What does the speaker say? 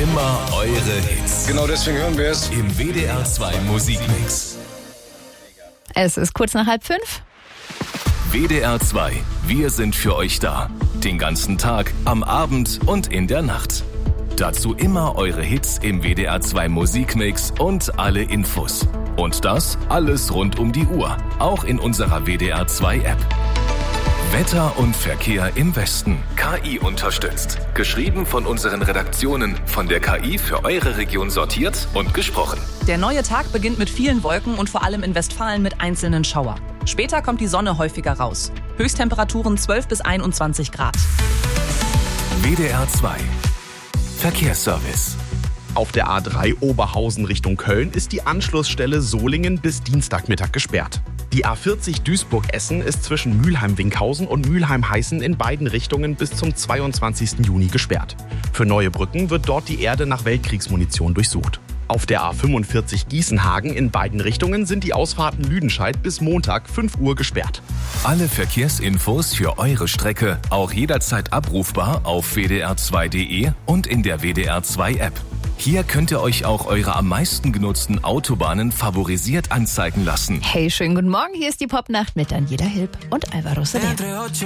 Immer eure Hits. Genau deswegen hören wir es. Im WDR 2 Musikmix. Es ist kurz nach 4:30. WDR 2, wir sind für euch da. Den ganzen Tag, am Abend und in der Nacht. Dazu immer eure Hits im WDR 2 Musikmix und alle Infos. Und das alles rund um die Uhr, auch in unserer WDR 2 App. Wetter und Verkehr im Westen. KI unterstützt. Geschrieben von unseren Redaktionen, von der KI für eure Region sortiert und gesprochen. Der neue Tag beginnt mit vielen Wolken und vor allem in Westfalen mit einzelnen Schauer. Später kommt die Sonne häufiger raus. Höchsttemperaturen 12 bis 21 Grad. WDR 2 Verkehrsservice. Auf der A3 Oberhausen Richtung Köln ist die Anschlussstelle Solingen bis Dienstagmittag gesperrt. Die A40 Duisburg-Essen ist zwischen Mülheim-Winkhausen und Mülheim-Heißen in beiden Richtungen bis zum 22. Juni gesperrt. Für neue Brücken wird dort die Erde nach Weltkriegsmunition durchsucht. Auf der A45 Gießenhagen in beiden Richtungen sind die Ausfahrten Lüdenscheid bis Montag 5 Uhr gesperrt. Alle Verkehrsinfos für eure Strecke auch jederzeit abrufbar auf wdr2.de und in der WDR 2 App. Hier könnt ihr euch auch eure am meisten genutzten Autobahnen favorisiert anzeigen lassen. Hey, schönen guten Morgen. Hier ist die Popnacht mit Daniela Hilb und Alvaro Soler.